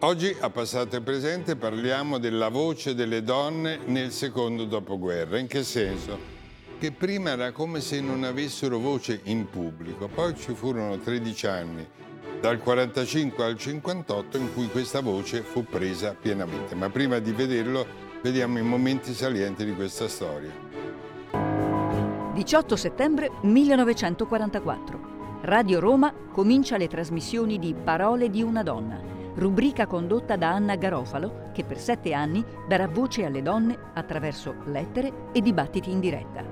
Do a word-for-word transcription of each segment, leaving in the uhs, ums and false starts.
Oggi a Passato e Presente parliamo della voce delle donne nel secondo dopoguerra. In che senso? Che prima era come se non avessero voce in pubblico, poi ci furono tredici anni, dal quarantacinque al cinquantotto, in cui questa voce fu presa pienamente. Ma prima di vederlo, vediamo i momenti salienti di questa storia. diciotto settembre millenovecentoquarantaquattro. Radio Roma comincia le trasmissioni di Parole di una donna, rubrica condotta da Anna Garofalo, che per sette anni darà voce alle donne attraverso lettere e dibattiti in diretta.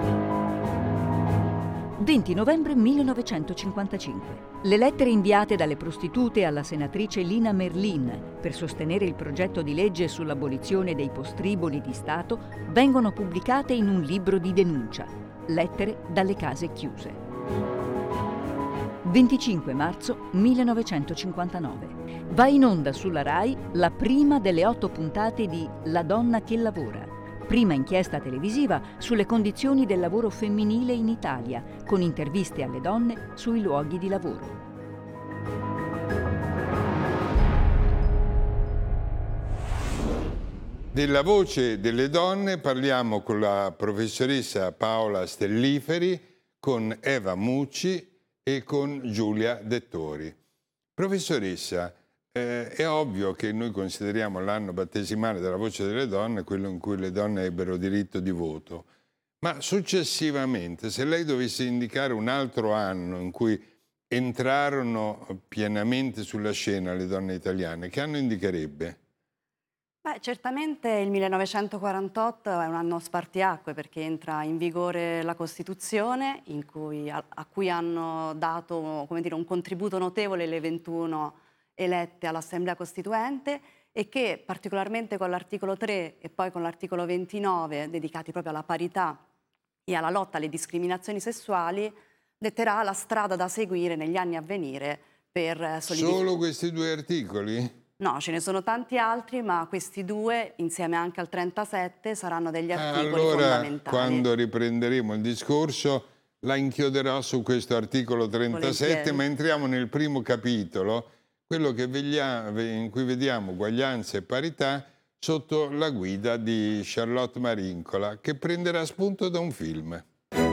venti novembre millenovecentocinquantacinque. Le lettere inviate dalle prostitute alla senatrice Lina Merlin per sostenere il progetto di legge sull'abolizione dei postriboli di Stato vengono pubblicate in un libro di denuncia, Lettere dalle case chiuse. venticinque marzo millenovecentocinquantanove. Va in onda sulla Rai la prima delle otto puntate di La donna che lavora, prima inchiesta televisiva sulle condizioni del lavoro femminile in Italia, con interviste alle donne sui luoghi di lavoro. Della voce delle donne parliamo con la professoressa Paola Stelliferi, con Eva Mucci e con Giulia Dettori. Professoressa, eh, è ovvio che noi consideriamo l'anno battesimale della voce delle donne quello in cui le donne ebbero diritto di voto, ma successivamente, se lei dovesse indicare un altro anno in cui entrarono pienamente sulla scena le donne italiane, che anno indicherebbe? Beh, certamente il millenovecentoquarantotto è un anno spartiacque perché entra in vigore la Costituzione in cui, a, a cui hanno dato, come dire, un contributo notevole le ventuno elette all'Assemblea Costituente e che particolarmente con l'articolo tre e poi con l'articolo ventinove, dedicati proprio alla parità e alla lotta alle discriminazioni sessuali, detterà la strada da seguire negli anni a venire per solidificare. Solo questi due articoli? No, ce ne sono tanti altri, ma questi due, insieme anche al trentasette, saranno degli articoli allora, fondamentali. Quando riprenderemo il discorso, la inchioderò su questo articolo trentasette, Volentieri. Ma entriamo nel primo capitolo, quello che vediamo, in cui vediamo uguaglianza e parità sotto la guida di Charlotte Marincola, che prenderà spunto da un film.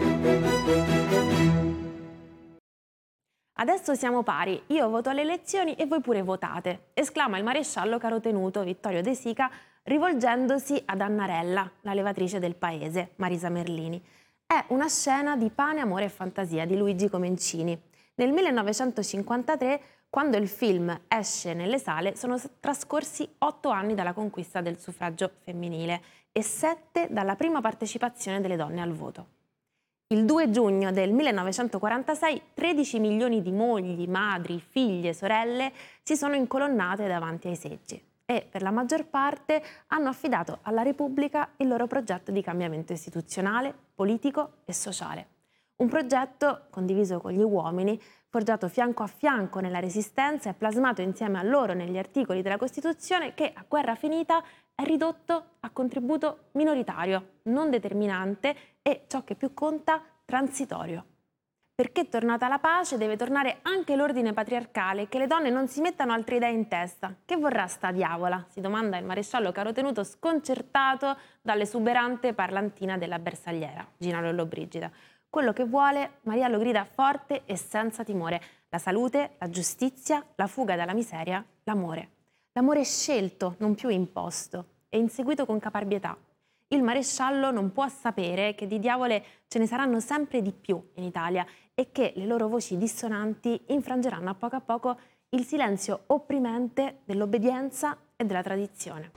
Adesso siamo pari, io voto alle elezioni e voi pure votate, esclama il maresciallo carotenuto Vittorio De Sica rivolgendosi ad Annarella, la levatrice del paese, Marisa Merlini. È una scena di pane, amore e fantasia di Luigi Comencini. Nel millenovecentocinquantatré, quando il film esce nelle sale, sono trascorsi otto anni dalla conquista del suffragio femminile e sette dalla prima partecipazione delle donne al voto. Il due giugno del millenovecentoquarantasei tredici milioni di mogli, madri, figlie, sorelle si sono incolonnate davanti ai seggi e per la maggior parte hanno affidato alla Repubblica il loro progetto di cambiamento istituzionale, politico e sociale. Un progetto condiviso con gli uomini, forgiato fianco a fianco nella Resistenza e plasmato insieme a loro negli articoli della Costituzione che a guerra finita è ridotto a contributo minoritario, non determinante e, ciò che più conta, transitorio. Perché tornata la pace deve tornare anche l'ordine patriarcale, che le donne non si mettano altre idee in testa. Che vorrà sta diavola? Si domanda il maresciallo carotenuto sconcertato dall'esuberante parlantina della bersagliera, Gina Lollobrigida. Quello che vuole, Maria lo grida forte e senza timore: la salute, la giustizia, la fuga dalla miseria, l'amore. L'amore scelto, non più imposto, e inseguito con caparbietà. Il maresciallo non può sapere che di diavole ce ne saranno sempre di più in Italia e che le loro voci dissonanti infrangeranno a poco a poco il silenzio opprimente dell'obbedienza e della tradizione.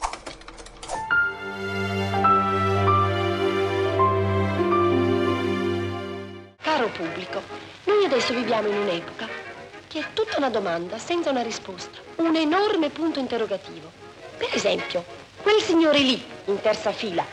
Caro pubblico, noi adesso viviamo in un'epoca che è tutta una domanda senza una risposta, un enorme punto interrogativo. Per esempio, quel signore lì, in terza fila,